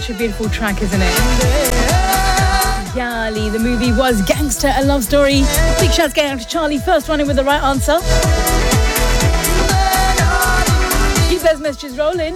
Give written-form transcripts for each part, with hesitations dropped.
such a beautiful track, isn't it? Yali, the movie was Gangster, a love story. Big shouts going out to Charlie, first one in with the right answer. Keep those messages rolling.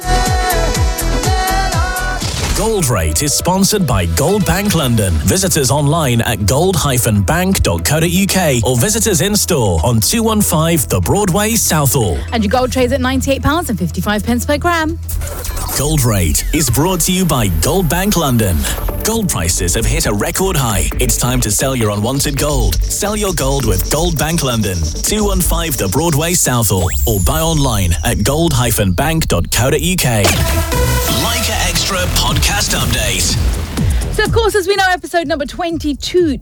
Gold Rate is sponsored by Gold Bank London. Visit us online at gold-bank.co.uk or visit us in store on 215 The Broadway, Southall. And your gold trades at £98.55 per gram. Gold Rate is brought to you by Gold Bank London. Gold prices have hit a record high. It's time to sell your unwanted gold. Sell your gold with Gold Bank London, 215 The Broadway, Southall, or buy online at gold-bank.co.uk. Leica Extra Podcast Update. So, of course, as we know, episode number 22,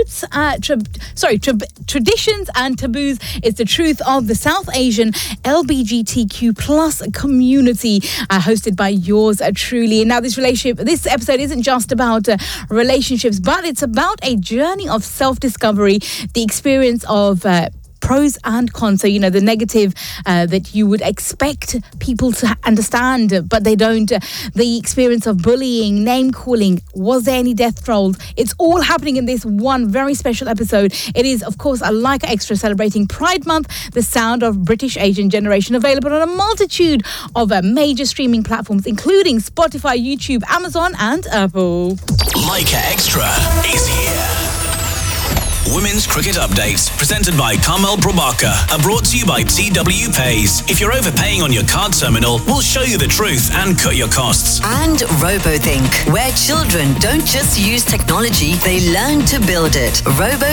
Traditions and Taboos, is the truth of the South Asian LGBTQ plus community, hosted by yours truly. And now this episode isn't just about relationships, but it's about a journey of self-discovery, the experience of pros and cons. So, you know, the negative that you would expect people to understand, but they don't. The experience of bullying, name calling, was there any death throes? It's all happening in this one very special episode. It is, of course, a Leica Extra celebrating Pride Month, the sound of British Asian generation, available on a multitude of major streaming platforms, including Spotify, YouTube, Amazon, and Apple. Leica Extra is here. Women's Cricket Updates, presented by Carmel Brobaka, are brought to you by TW Pays. If you're overpaying on your card terminal, we'll show you the truth and cut your costs. And RoboThink, where children don't just use technology, they learn to build it.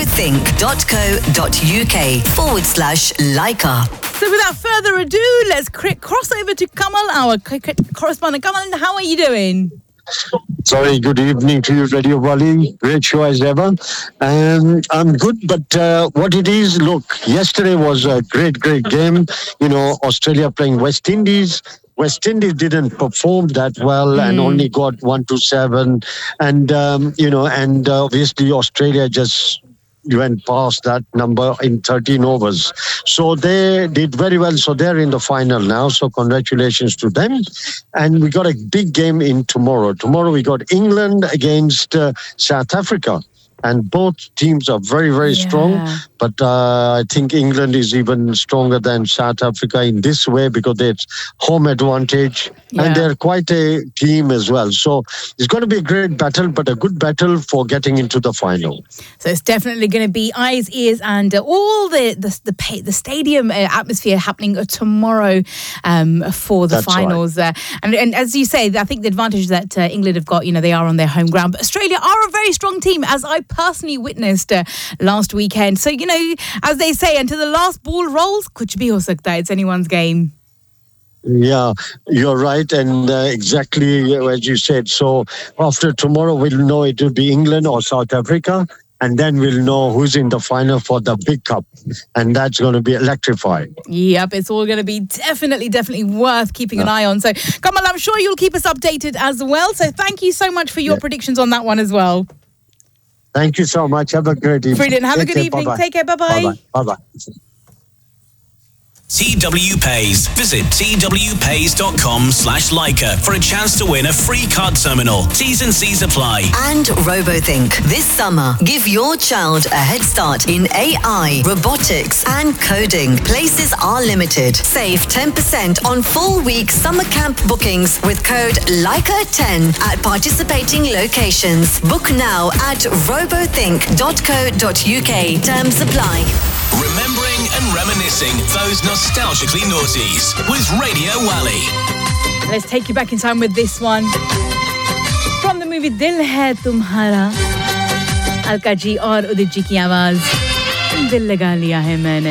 robothink.co.uk/Leica. So without further ado, let's cross over to Kamal, our cricket correspondent. Kamal, how are you doing? Sorry, good evening to you, Radio Wali. Great show as ever. I'm good, but what it is, look, yesterday was a great game. You know, Australia playing West Indies. West Indies didn't perform that well and only got 1-7. And, obviously Australia just went past that number in 13 overs. So they did very well. So they're in the final now. So congratulations to them. And we got a big game in tomorrow. Tomorrow we got England against South Africa. And both teams are very, very strong. But I think England is even stronger than South Africa in this way because it's home advantage. Yeah. And they're quite a team as well. So it's going to be a great battle, but a good battle for getting into the final. So it's definitely going to be eyes, ears, and all the stadium atmosphere happening tomorrow for the finals. Right. And as you say, I think the advantage that England have got, you know, they are on their home ground. But Australia are a very strong team, as I personally witnessed last weekend. So, you know, as they say, until the last ball rolls, kuch bhi ho sakta hai. It's anyone's game. Yeah, you're right. And exactly as you said. So after tomorrow, we'll know it will be England or South Africa. And then we'll know who's in the final for the big cup. And that's going to be electrified. Yep, it's all going to be definitely worth keeping an eye on. So, Kamal, I'm sure you'll keep us updated as well. So thank you so much for your predictions on that one as well. Thank you so much. Have a great evening. Brilliant. Have a good evening. Bye-bye. Take care. Bye-bye. Bye-bye. TW Pays. Visit twpays.com/Leica for a chance to win a free card terminal. T's and C's apply. And RoboThink. This summer, give your child a head start in AI, robotics, and coding. Places are limited. Save 10% on full-week summer camp bookings with code Leica10 at participating locations. Book now at robothink.co.uk. Terms apply. Remembering and reminiscing those nostalgically noughties with Radio Wali. Let's take you back in time with this one. From the movie Dil Hai Tumhara. Alka ji aur Udit ji ki आवाज. दिल लगा लिया है मैंने.